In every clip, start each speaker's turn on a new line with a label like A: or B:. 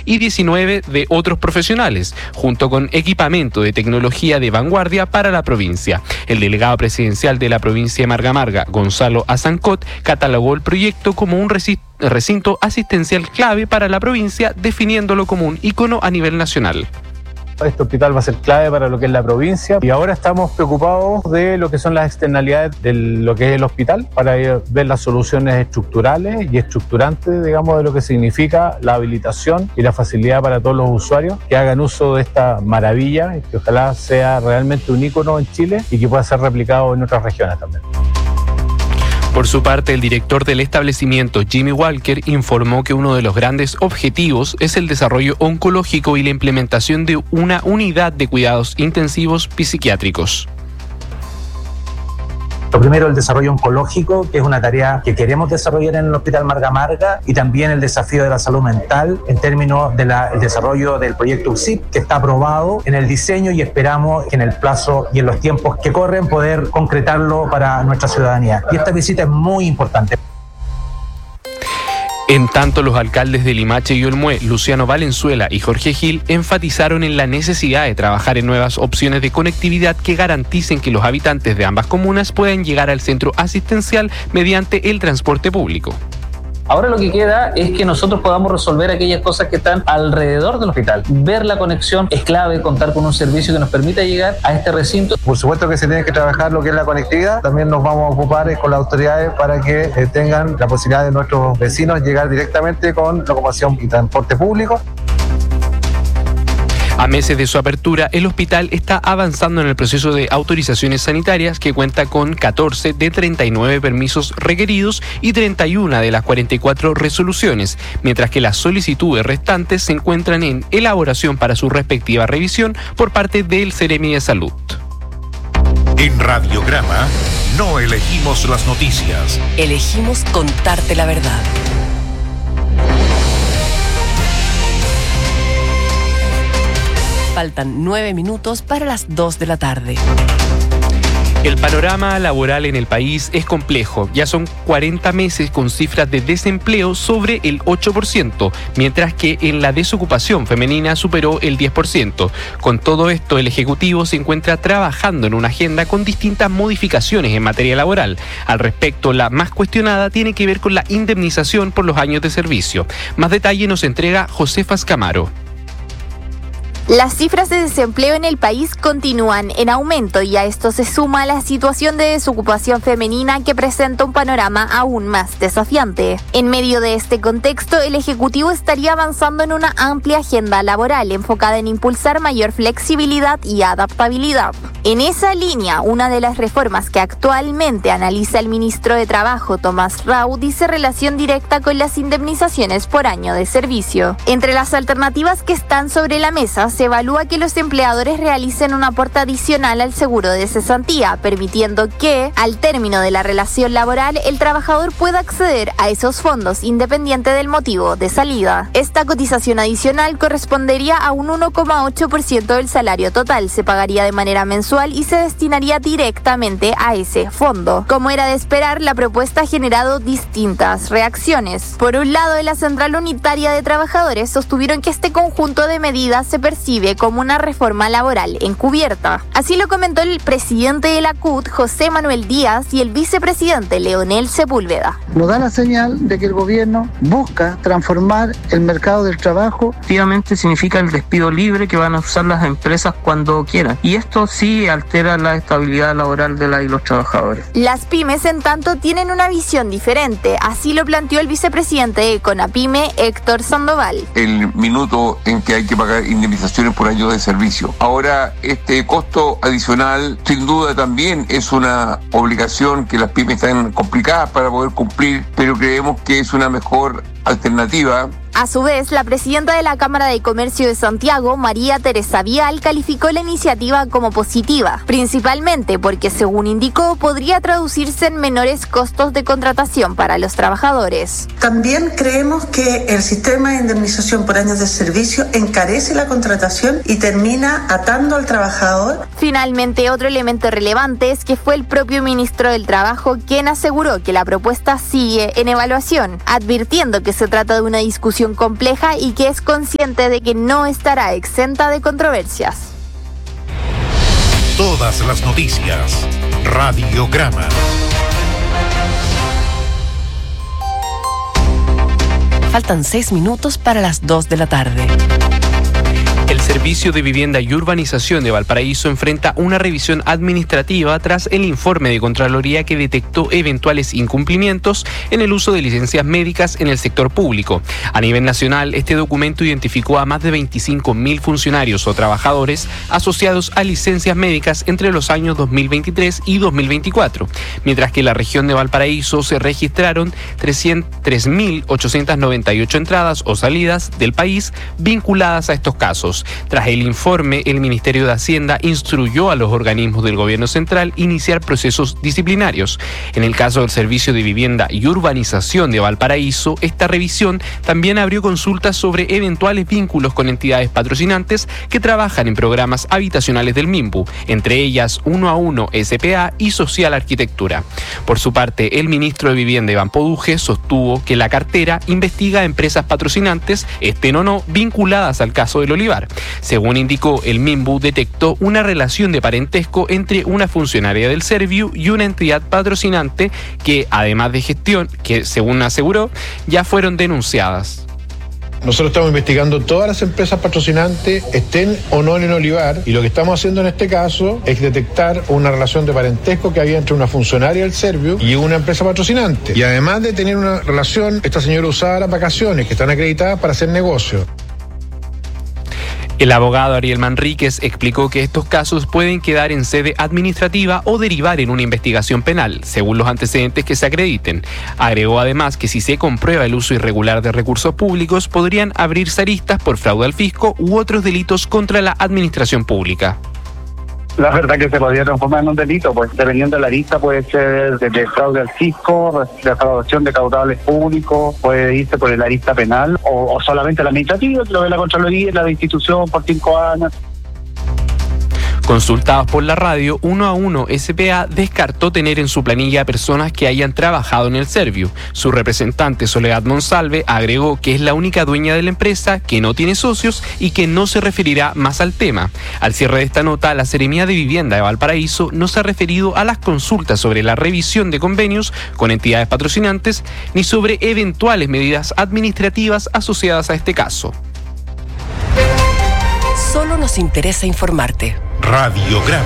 A: y 19 de otros profesionales, junto con equipamiento de tecnología de vanguardia para la provincia. El delegado presidencial de la provincia de Marga Marga, Gonzalo Azancot, catalogó el proyecto como un recinto asistencial clave para la provincia, definiéndolo como un ícono a nivel nacional.
B: Este hospital va a ser clave para lo que es la provincia y ahora estamos preocupados de lo que son las externalidades de lo que es el hospital para ver las soluciones estructurales y estructurantes, digamos, de lo que significa la habilitación y la facilidad para todos los usuarios que hagan uso de esta maravilla y que ojalá sea realmente un ícono en Chile y que pueda ser replicado en otras regiones también.
A: Por su parte, el director del establecimiento, Jimmy Walker, informó que uno de los grandes objetivos es el desarrollo oncológico y la implementación de una unidad de cuidados intensivos psiquiátricos.
C: Lo primero, el desarrollo oncológico, que es una tarea que queremos desarrollar en el Hospital Marga Marga, y también el desafío de la salud mental en términos del desarrollo del proyecto UCSIP, que está aprobado en el diseño y esperamos que en el plazo y en los tiempos que corren poder concretarlo para nuestra ciudadanía. Y esta visita es muy importante.
A: En tanto, los alcaldes de Limache y Olmué, Luciano Valenzuela y Jorge Gil, enfatizaron en la necesidad de trabajar en nuevas opciones de conectividad que garanticen que los habitantes de ambas comunas puedan llegar al centro asistencial mediante el transporte público.
D: Ahora lo que queda es que nosotros podamos resolver aquellas cosas que están alrededor del hospital. Ver la conexión es clave, contar con un servicio que nos permita llegar a este recinto.
E: Por supuesto que se tiene que trabajar lo que es la conectividad. También nos vamos a ocupar con las autoridades para que tengan la posibilidad de nuestros vecinos llegar directamente con locomoción y transporte público.
A: A meses de su apertura, el hospital está avanzando en el proceso de autorizaciones sanitarias que cuenta con 14 de 39 permisos requeridos y 31 de las 44 resoluciones, mientras que las solicitudes restantes se encuentran en elaboración para su respectiva revisión por parte del Seremi de Salud.
F: En Radiograma no elegimos las noticias.
G: Elegimos contarte la verdad. Faltan 9 minutos para las 2 de la tarde.
A: El panorama laboral en el país es complejo. Ya son 40 meses con cifras de desempleo sobre el 8%, mientras que en la desocupación femenina superó el 10%. Con todo esto, el Ejecutivo se encuentra trabajando en una agenda con distintas modificaciones en materia laboral. Al respecto, la más cuestionada tiene que ver con la indemnización por los años de servicio. Más detalle nos entrega Josefas Camaro.
H: Las cifras de desempleo en el país continúan en aumento y a esto se suma la situación de desocupación femenina que presenta un panorama aún más desafiante. En medio de este contexto, el Ejecutivo estaría avanzando en una amplia agenda laboral enfocada en impulsar mayor flexibilidad y adaptabilidad. En esa línea, una de las reformas que actualmente analiza el ministro de Trabajo, Tomás Rau, dice relación directa con las indemnizaciones por año de servicio. Entre las alternativas que están sobre la mesa, se evalúa que los empleadores realicen un aporte adicional al seguro de cesantía, permitiendo que, al término de la relación laboral, el trabajador pueda acceder a esos fondos independiente del motivo de salida. Esta cotización adicional correspondería a un 1,8% del salario total, se pagaría de manera mensual y se destinaría directamente a ese fondo. Como era de esperar, la propuesta ha generado distintas reacciones. Por un lado, en la Central Unitaria de Trabajadores sostuvieron que este conjunto de medidas se percibe como una reforma laboral encubierta. Así lo comentó el presidente de la CUT, José Manuel Díaz, y el vicepresidente Leonel Sepúlveda.
I: Nos da la señal de que el gobierno busca transformar el mercado del trabajo.
J: Efectivamente significa el despido libre que van a usar las empresas cuando quieran. Y esto sí altera la estabilidad laboral de los trabajadores.
H: Las pymes, en tanto, tienen una visión diferente. Así lo planteó el vicepresidente de CONAPYME, Héctor Sandoval.
K: El minuto en que hay que pagar indemnizaciones por años de servicio. Ahora, este costo adicional, sin duda también es una obligación que las pymes están complicadas para poder cumplir, pero creemos que es una mejor alternativa.
H: A su vez, la presidenta de la Cámara de Comercio de Santiago, María Teresa Vial, calificó la iniciativa como positiva, principalmente porque, según indicó, podría traducirse en menores costos de contratación para los trabajadores.
L: También creemos que el sistema de indemnización por años de servicio encarece la contratación y termina atando al trabajador.
H: Finalmente, otro elemento relevante es que fue el propio ministro del Trabajo quien aseguró que la propuesta sigue en evaluación, advirtiendo que se trata de una discusión situación compleja y que es consciente de que no estará exenta de controversias.
F: Todas las noticias. Radiograma.
G: Faltan 6 minutos para las 2 de la tarde.
A: El Servicio de Vivienda y Urbanización de Valparaíso enfrenta una revisión administrativa tras el informe de Contraloría que detectó eventuales incumplimientos en el uso de licencias médicas en el sector público. A nivel nacional, este documento identificó a más de 25.000 funcionarios o trabajadores asociados a licencias médicas entre los años 2023 y 2024, mientras que en la región de Valparaíso se registraron 3.898 entradas o salidas del país vinculadas a estos casos. Tras el informe, el Ministerio de Hacienda instruyó a los organismos del gobierno central iniciar procesos disciplinarios. En el caso del Servicio de Vivienda y Urbanización de Valparaíso, esta revisión también abrió consultas sobre eventuales vínculos con entidades patrocinantes que trabajan en programas habitacionales del MIMBU, entre ellas 1A1 SPA y Social Arquitectura. Por su parte, el ministro de Vivienda, Iván Poduje, sostuvo que la cartera investiga a empresas patrocinantes, estén o no vinculadas al caso del Olivar. Según indicó, el MIMBU detectó una relación de parentesco entre una funcionaria del Serviu y una entidad patrocinante que, además de gestión, que según aseguró, ya fueron denunciadas.
M: Nosotros estamos investigando todas las empresas patrocinantes, estén o no en el Olivar, y lo que estamos haciendo en este caso es detectar una relación de parentesco que había entre una funcionaria del Serviu y una empresa patrocinante. Y además de tener una relación, esta señora usaba las vacaciones que están acreditadas para hacer negocio.
A: El abogado Ariel Manríquez explicó que estos casos pueden quedar en sede administrativa o derivar en una investigación penal, según los antecedentes que se acrediten. Agregó además que si se comprueba el uso irregular de recursos públicos, podrían abrirse aristas por fraude al fisco u otros delitos contra la administración pública.
N: La verdad que se podría transformar en un delito, pues dependiendo de la lista puede ser de fraude al fisco, defraudación de caudales públicos, puede irse por el arista penal o solamente la administrativa, lo de la Contraloría, la de institución por 5 años.
A: Consultados por la radio, 1A1 SPA descartó tener en su planilla a personas que hayan trabajado en el Serviu. Su representante, Soledad Monsalve, agregó que es la única dueña de la empresa, que no tiene socios y que no se referirá más al tema. Al cierre de esta nota, la Seremía de Vivienda de Valparaíso no se ha referido a las consultas sobre la revisión de convenios con entidades patrocinantes ni sobre eventuales medidas administrativas asociadas a este caso.
G: Solo nos interesa informarte.
F: Radiograma.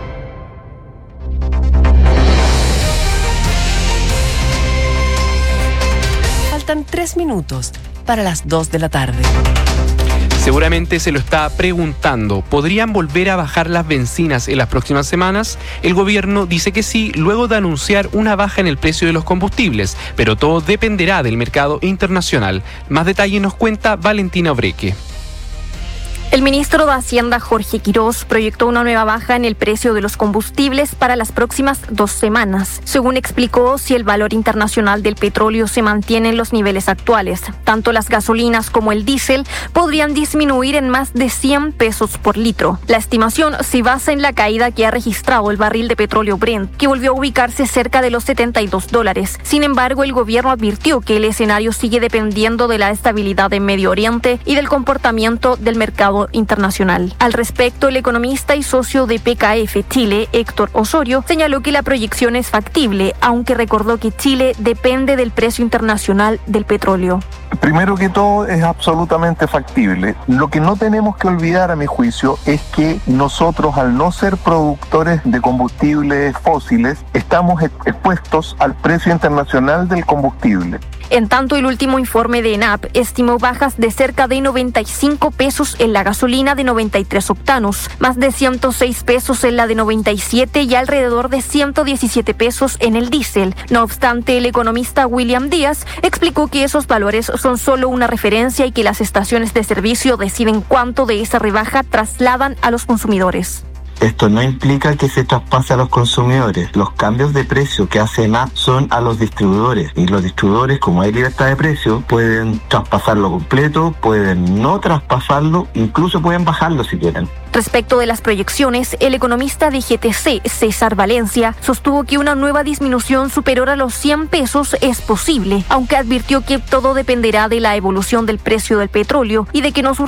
G: Faltan 3 minutos para las 2 de la tarde.
A: Seguramente se lo está preguntando. ¿Podrían volver a bajar las bencinas en las próximas semanas? El gobierno dice que sí, luego de anunciar una baja en el precio de los combustibles, pero todo dependerá del mercado internacional. Más detalles nos cuenta Valentina Obreque.
O: El ministro de Hacienda, Jorge Quirós, proyectó una nueva baja en el precio de los combustibles para las próximas 2 semanas. Según explicó, si el valor internacional del petróleo se mantiene en los niveles actuales, tanto las gasolinas como el diésel podrían disminuir en más de 100 pesos por litro. La estimación se basa en la caída que ha registrado el barril de petróleo Brent, que volvió a ubicarse cerca de los $72. Sin embargo, el gobierno advirtió que el escenario sigue dependiendo de la estabilidad en Medio Oriente y del comportamiento del mercado internacional. Al respecto, el economista y socio de PKF Chile, Héctor Osorio, señaló que la proyección es factible, aunque recordó que Chile depende del precio internacional del petróleo.
P: Primero que todo, es absolutamente factible. Lo que no tenemos que olvidar, a mi juicio, es que nosotros, al no ser productores de combustibles fósiles, estamos expuestos al precio internacional del combustible.
O: En tanto, el último informe de ENAP estimó bajas de cerca de 95 pesos en la gasolina de 93 octanos, más de 106 pesos en la de 97 y alrededor de 117 pesos en el diésel. No obstante, el economista William Díaz explicó que esos valores son solo una referencia y que las estaciones de servicio deciden cuánto de esa rebaja trasladan a los consumidores.
Q: Esto no implica que se traspase a los consumidores. Los cambios de precio que hace ENAP son a los distribuidores, y los distribuidores, como hay libertad de precio, pueden traspasarlo completo, pueden no traspasarlo, incluso pueden bajarlo si quieren.
O: Respecto de las proyecciones, el economista de GTC, César Valencia, sostuvo que una nueva disminución superior a los 100 pesos es posible, aunque advirtió que todo dependerá de la evolución del precio del petróleo y de que no